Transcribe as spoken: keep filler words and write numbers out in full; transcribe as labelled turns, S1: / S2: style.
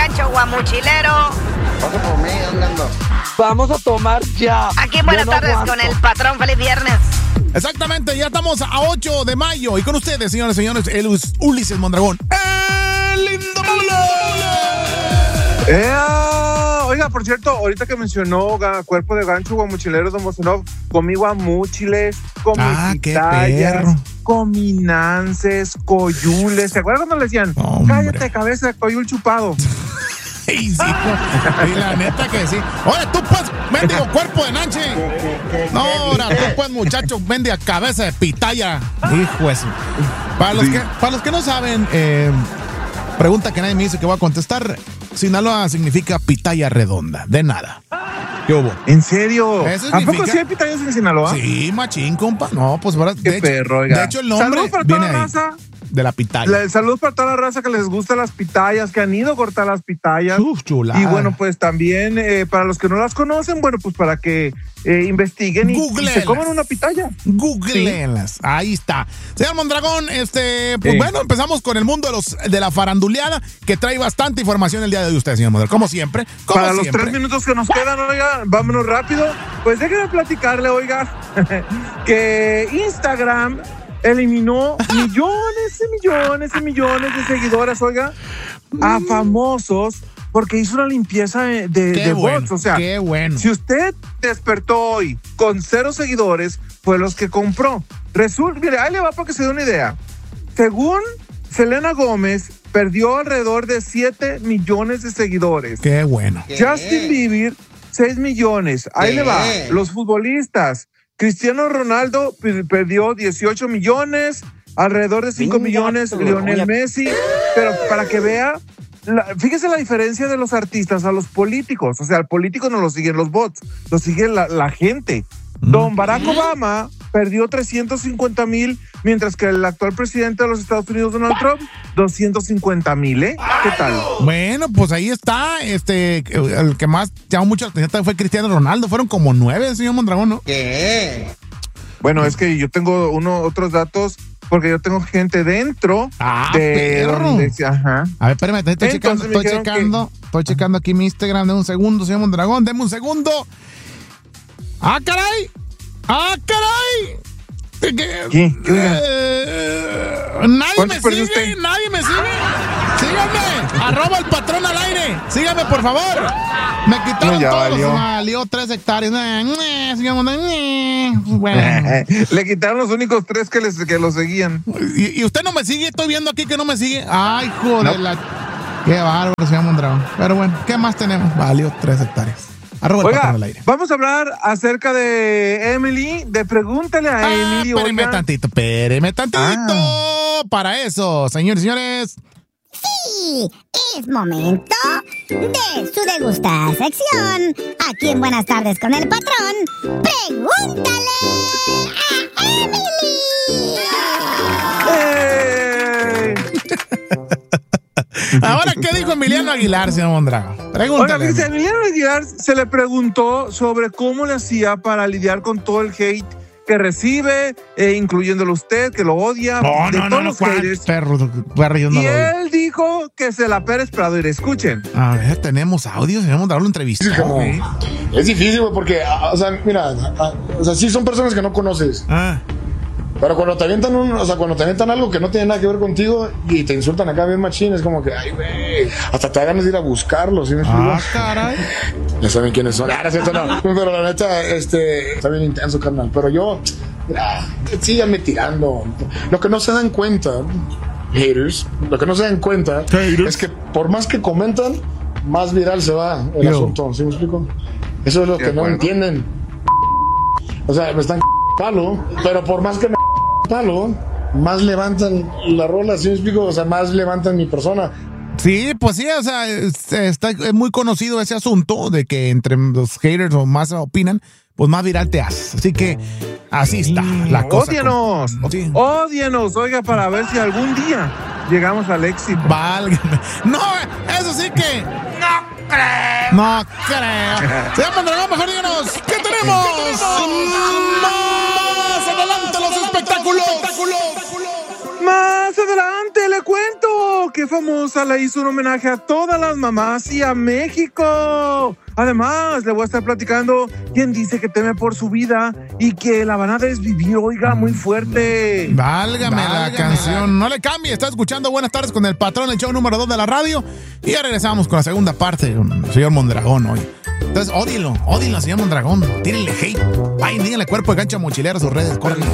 S1: Gancho Guamuchilero.
S2: Pasa por mí, andando.
S3: Vamos a tomar ya.
S1: Aquí en Buenas
S3: no
S1: tardes
S3: aguanto.
S1: con el patrón. Feliz viernes.
S4: Exactamente, ya estamos a ocho de mayo. Y con ustedes, señores y señores, el Ulises Mondragón. ¡El lindo
S5: Eh, oiga, por cierto, ahorita que mencionó ga, cuerpo de gancho guamuchilero, don Bosanov, comí guamuchiles, comí
S4: Ah, qué
S5: pitayas,
S4: perro.
S5: comí nances, coyules. ¿Se acuerdan cuando le decían,
S4: Hombre.
S5: cállate, cabeza de coyul chupado?
S4: Sí, sí, y la neta que sí. Oye, tú pues, mendigo cuerpo de nanche. No, ahora tú pues, muchacho, mendiga cabeza de pitaya. Hijo eso. Para los,
S5: Sí.
S4: que, para los que no saben, eh, pregunta que nadie me dice que voy a contestar. Sinaloa significa pitaya redonda, de nada. ¿Qué hubo?
S5: ¿En serio?
S4: Eso
S5: ¿A poco
S4: significa-
S5: sí hay pitayas en Sinaloa?
S4: Sí, machín, compa. No, pues ahora,
S5: Qué
S4: de,
S5: perro,
S4: hecho,
S5: oiga.
S4: de hecho el nombre
S5: Saludos para toda
S4: viene
S5: la
S4: ahí,
S5: raza.
S4: de la pitaya.
S5: La- Saludos para toda la raza que les gustan las pitayas, que han ido a cortar las pitayas.
S4: Uf, chulada.
S5: Y bueno, pues también eh, para los que no las conocen, bueno, pues para que eh, investiguen y, y
S4: Googleenlas.
S5: se coman una pitaya.
S4: Googleenlas. Ahí está. Señor Mondragón, este, pues
S5: Sí.
S4: bueno, empezamos con el mundo de los de la faranduleada, que trae bastante información el día de hoy usted, señor Mondragón. Como siempre. Como
S5: Para los
S4: siempre.
S5: tres minutos que nos quedan, oiga, vámonos rápido. Pues déjenme platicarle, oiga, que Instagram eliminó millones y millones y millones de seguidores, oiga, a famosos porque hizo una limpieza de, de,
S4: Qué
S5: de
S4: bueno,
S5: bots. O sea,
S4: qué bueno.
S5: si usted despertó hoy con cero seguidores, fue los que compró. Resulta, mire, ahí le va para que se dé una idea. Según Selena Gómez, perdió alrededor de siete millones de seguidores.
S4: Qué bueno.
S5: Justin Bieber, seis millones. Ahí
S2: ¿Qué?
S5: le va. Los futbolistas. Cristiano Ronaldo per- perdió dieciocho millones, alrededor de cinco
S3: Venga,
S5: millones
S3: te lo
S5: Lionel
S3: voy a-
S5: Messi. Pero para que vea, la- fíjese la diferencia de los artistas a los políticos. O sea, al político no lo siguen los bots, lo sigue la, la gente. Don Barack Obama perdió trescientos cincuenta mil, mientras que el actual presidente de los Estados Unidos, Donald Trump, doscientos cincuenta mil, ¿eh? ¿Qué tal?
S4: Bueno, pues ahí está. Este, el que más llamó mucho la atención fue Cristiano Ronaldo. Fueron como nueve, señor Mondragón, ¿no?
S2: ¿Qué?
S5: Bueno, es que yo tengo uno, otros datos, porque yo tengo gente dentro
S4: Ah,
S5: de
S4: perro.
S5: donde, ajá.
S4: A ver, espérame, estoy
S5: Entonces
S4: checando,
S5: me
S4: estoy
S5: dijeron
S4: checando, estoy checando aquí mi Instagram. Deme un segundo, señor Mondragón, deme un segundo. ¡Ah, caray! ¡Ah, caray! ¿Qué?
S5: ¿Qué? ¿Qué oiga?
S4: Eh, nadie
S5: ¿Cuántos
S4: me
S5: perdió
S4: sigue,
S5: usted?
S4: nadie me sigue. Síganme, arroba el patrón al aire. Síganme, por favor. Me quitaron
S5: No, ya
S4: todos
S5: valió.
S4: los, valió tres hectáreas. Nah, nah, señor Mondragón, nah. Bueno.
S5: Le quitaron los únicos tres que, les, que lo seguían.
S4: ¿Y, y usted no me sigue? Estoy viendo aquí que no me sigue. Ay, joder,
S5: No.
S4: la... Qué bárbaro, señor Mondragón. Pero bueno, ¿qué más tenemos? Valió tres hectáreas. Arroba el
S5: Oiga,
S4: patrón al aire.
S5: vamos a habber acerca de Emily, de pregúntale a
S4: Ah,
S5: Emily.
S4: espéreme
S5: oiga.
S4: tantito, espéreme tantito.
S5: Ah.
S4: Para eso, señores y señores.
S6: Sí, es momento de su degustada sección. Aquí en Buenas tardes con el patrón, pregúntale a Emily.
S5: ¡Eh!
S4: Ahora, ¿qué dijo Emiliano Aguilar, señor Mondragón?
S5: Oiga,
S4: Pregúntale.
S5: fíjese, Emiliano Aguilar se le preguntó sobre cómo le hacía para lidiar con todo el hate que recibe, eh, incluyéndolo usted, que lo odia,
S4: No,
S5: de
S4: no, no,
S5: todos
S4: no,
S5: los
S4: ¿cuál
S5: haters.
S4: perro, perro, yo no
S5: Y
S4: lo odio.
S5: él dijo que se la Pérez Prado. Y escuchen.
S4: A ver, tenemos audio, señor Mondragón, lo entrevistó.
S7: Como- es difícil, güey, porque, ah, o sea, mira, ah, o sea, sí son personas que no conoces,
S4: Ah,
S7: pero cuando te avientan un, o sea, cuando te avientan algo que no tiene nada que ver contigo y te insultan acá bien machín, es como que, ay, güey, hasta te da ganas de ir a buscarlos, ¿sí me explico?
S4: ah, caray.
S7: Ya saben quiénes son. Ah, no es cierto, no. Pero la neta, este, está bien intenso, carnal. Pero yo, mira, síganme tirando. Lo que no se dan cuenta, haters, lo que no se dan cuenta
S4: Haters.
S7: es que por más que comentan, más viral se va el
S4: Yo.
S7: asunto, ¿sí me explico? Eso es lo
S5: De
S7: que no
S5: acuerdo.
S7: entienden. O sea, me están palo, pero por más que me palo, más levantan la rola, ¿sí me explico? O sea, más levantan mi persona.
S4: Sí, pues sí, o sea, es- está es muy conocido ese asunto de que entre los haters o más opinan, pues más viral te haces. Así que así está la cosa.
S5: Ódienos,
S4: con- Sí.
S5: ódienos, oiga, para ver si algún día llegamos al éxito.
S4: Válgame. No, eso sí que. No creo. No creo. Señor Mondragón, mejor díganos, ¿qué tenemos? Más adelante los espectáculos.
S5: Más adelante le cuento qué famosa le hizo un homenaje a todas las mamás y a México. Además, le voy a estar platicando quién dice que teme por su vida y que la van a desvivir, oiga, muy fuerte.
S4: Válgame, Válgame la canción. No le cambie, está escuchando Buenas Tardes con el Patrón, el show número dos de la radio. Y ya regresamos con la segunda parte con el señor Mondragón hoy. Entonces, ódilo, ódilo, señor Mondragón. Tírenle hate. Vayan, díganle Cuerpo de Gancho Mochilero a sus redes. Córrenle.